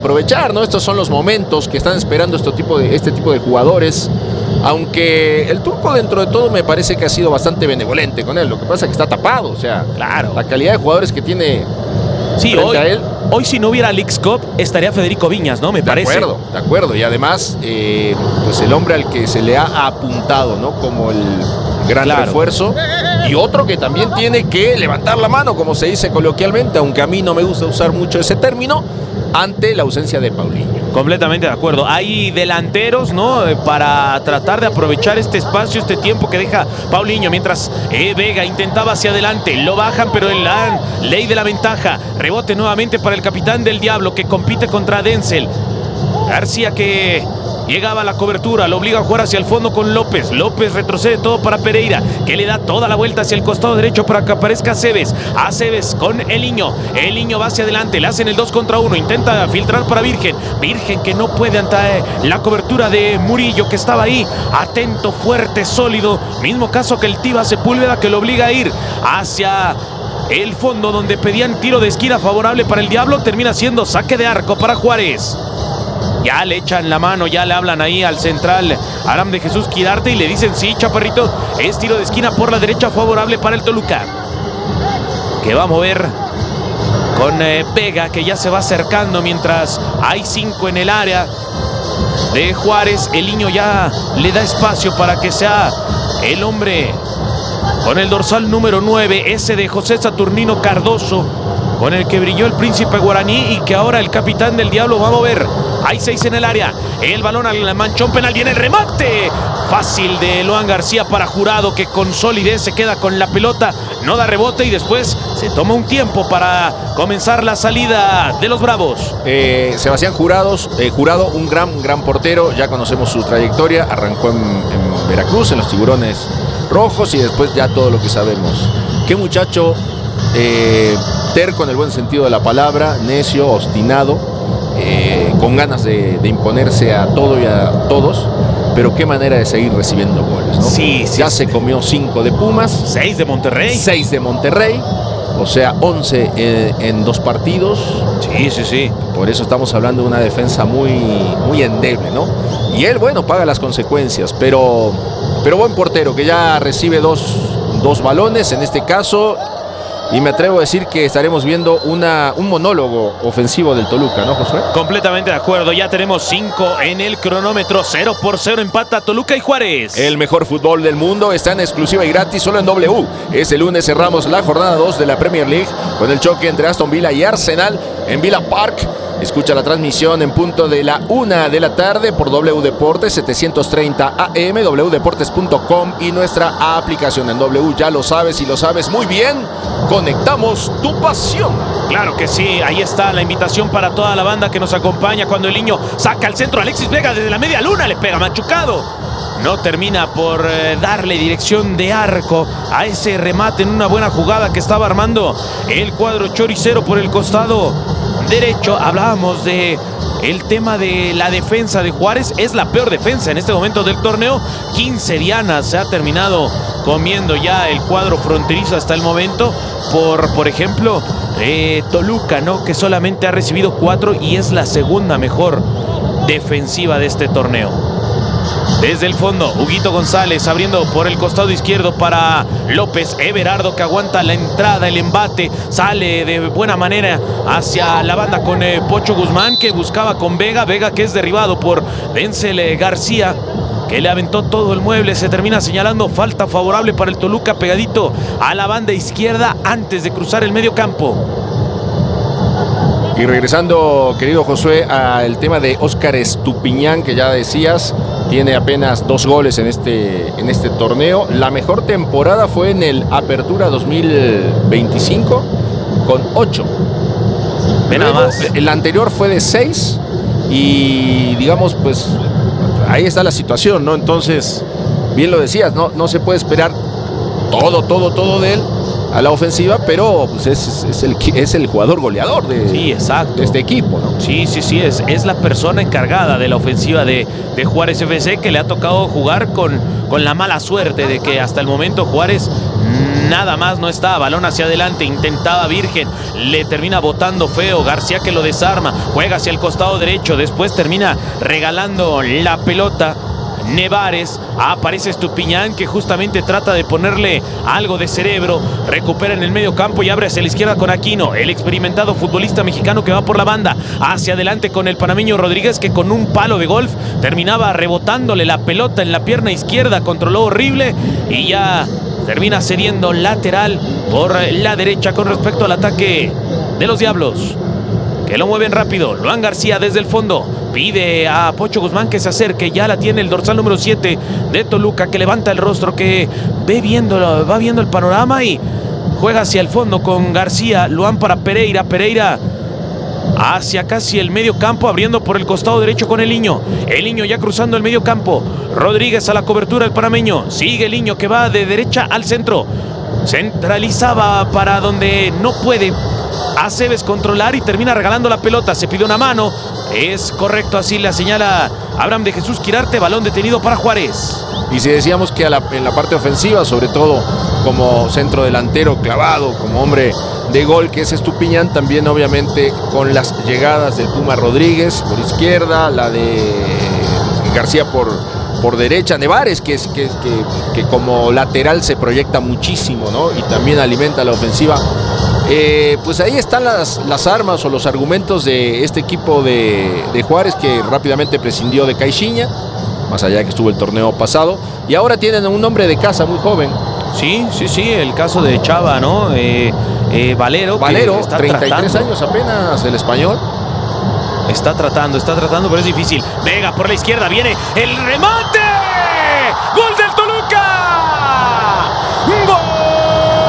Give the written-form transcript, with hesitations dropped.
aprovechar, ¿no? Estos son los momentos que están esperando este tipo de jugadores. Aunque el turco dentro de todo me parece que ha sido bastante benevolente con él. Lo que pasa es que está tapado, o sea, claro, la calidad de jugadores que tiene sí, frente a él. Hoy si no hubiera Leagues Cup estaría Federico Viñas, ¿no? Me parece. De acuerdo. Y además, pues el hombre al que se le ha apuntado, ¿no? Como el gran refuerzo. Y otro que también tiene que levantar la mano, como se dice coloquialmente, aunque a mí no me gusta usar mucho ese término, ante la ausencia de Paulinho. Completamente de acuerdo. Hay delanteros, ¿no? Para tratar de aprovechar este espacio, este tiempo que deja Paulinho. Mientras Vega intentaba hacia adelante. Lo bajan, pero en la ley de la ventaja. Rebote nuevamente para el capitán del Diablo, que compite contra Denzel. García, que llegaba a la cobertura, lo obliga a jugar hacia el fondo con López. López retrocede todo para Pereira, que le da toda la vuelta hacia el costado derecho para que aparezca Aceves. Aceves con Eliño. Eliño va hacia adelante, le hacen el 2 contra 1. Intenta filtrar para Virgen. Virgen que no puede ante la cobertura de Murillo, que estaba ahí, atento, fuerte, sólido. Mismo caso que el Tiba Sepúlveda, que lo obliga a ir hacia el fondo, donde pedían tiro de esquina favorable para el Diablo. Termina siendo saque de arco para Juárez. Ya le echan la mano, ya le hablan ahí al central Aram de Jesús Quirarte y le dicen: sí, chaparrito, es tiro de esquina por la derecha favorable para el Toluca, que va a mover con Vega, que ya se va acercando mientras hay 5 en el área de Juárez. El niño ya le da espacio para que sea el hombre con el dorsal número 9, ese de José Saturnino Cardoso, con el que brilló el príncipe guaraní y que ahora el capitán del Diablo va a mover. Hay 6 en el área. El balón al manchón penal. Viene el remate fácil de Loan García para Jurado, que con solidez se queda con la pelota. No da rebote y después se toma un tiempo para comenzar la salida de los Bravos. Sebastián Jurado, un gran portero. Ya conocemos su trayectoria. Arrancó en Veracruz, en los Tiburones Rojos, y después ya todo lo que sabemos. Qué muchacho terco en el buen sentido de la palabra, necio, obstinado, con ganas de imponerse a todo y a todos, pero qué manera de seguir recibiendo goles, ¿no? Sí, ya se comió 5 de Pumas, 6 de Monterrey, 6 de Monterrey, o sea, 11 en 2 partidos. Sí. Por eso estamos hablando de una defensa muy endeble, ¿no? Y él, bueno, paga las consecuencias, pero buen portero, que ya recibe dos balones en este caso. Y me atrevo a decir que estaremos viendo un monólogo ofensivo del Toluca, ¿no, Josué? Completamente de acuerdo. Ya tenemos 5 en el cronómetro. 0-0 empata Toluca y Juárez. El mejor fútbol del mundo está en exclusiva y gratis solo en W. Este lunes cerramos la jornada 2 de la Premier League con el choque entre Aston Villa y Arsenal en Villa Park. Escucha la transmisión en punto de la 1 de la tarde por W Deportes 730 AM, wdeportes.com y nuestra aplicación en W. Ya lo sabes y lo sabes muy bien. Conectamos tu pasión. Claro que sí, ahí está la invitación para toda la banda que nos acompaña cuando el niño saca al centro. Alexis Vega desde la media luna le pega machucado. No termina por darle dirección de arco a ese remate en una buena jugada que estaba armando el cuadro choricero por el costado derecho. Hablábamos de el tema de la defensa de Juárez. Es la peor defensa en este momento del torneo. 15 dianas se ha terminado comiendo ya el cuadro fronterizo hasta el momento. Por ejemplo, Toluca, ¿no? Que solamente ha recibido 4 y es la segunda mejor defensiva de este torneo. Desde el fondo, Huguito González abriendo por el costado izquierdo para López. Everardo, que aguanta la entrada, el embate, sale de buena manera hacia la banda con Pocho Guzmán, que buscaba con Vega. Vega, que es derribado por Denzel García, que le aventó todo el mueble. Se termina señalando falta favorable para el Toluca, pegadito a la banda izquierda antes de cruzar el medio campo. Y regresando, querido Josué, al tema de Óscar Estupiñán, que ya decías, tiene apenas 2 goles en este torneo. La mejor temporada fue en el Apertura 2025 con 8. Nada más. El anterior fue de 6 y digamos, pues ahí está la situación, ¿no? Entonces, bien lo decías, no se puede esperar todo de él a la ofensiva, pero pues es el jugador goleador de este equipo, ¿no? Sí, es la persona encargada de la ofensiva de Juárez FC, que le ha tocado jugar con la mala suerte de que hasta el momento Juárez nada más no está. Balón hacia adelante, intentaba Virgen, le termina botando feo. García que lo desarma, juega hacia el costado derecho, después termina regalando la pelota. Nevares, aparece Estupiñán que justamente trata de ponerle algo de cerebro, recupera en el medio campo y abre hacia la izquierda con Aquino, el experimentado futbolista mexicano que va por la banda, hacia adelante con el panameño Rodríguez que con un palo de golf terminaba rebotándole la pelota en la pierna izquierda, controló horrible y ya termina cediendo lateral por la derecha con respecto al ataque de los Diablos, que lo mueven rápido. Luan García desde el fondo pide a Pocho Guzmán que se acerque, ya la tiene el dorsal número 7 de Toluca, que levanta el rostro, que va viendo el panorama y juega hacia el fondo con García. Luan para Pereira, Pereira hacia casi el medio campo, abriendo por el costado derecho con el Niño ya cruzando el medio campo. Rodríguez a la cobertura, el panameño, sigue el Niño que va de derecha al centro, centralizaba para donde no puede Aceves controlar y termina regalando la pelota. Se pide una mano, es correcto, así la señala Abraham de Jesús Quirarte. Balón detenido para Juárez. Y si decíamos que en la parte ofensiva, sobre todo como centro delantero clavado, como hombre de gol que es Estupiñán, también obviamente con las llegadas del Puma Rodríguez por izquierda, la de García por derecha, Nevares que como lateral se proyecta muchísimo, ¿no? Y también alimenta la ofensiva. Pues ahí están las armas o los argumentos de este equipo de Juárez, que rápidamente prescindió de Caixinha, más allá de que estuvo el torneo pasado, y ahora tienen un hombre de casa muy joven. Sí, el caso de Chava, ¿no? Valero, 33 años apenas, el español. Está tratando, pero es difícil. Vega por la izquierda, viene el remate. ¡Gol del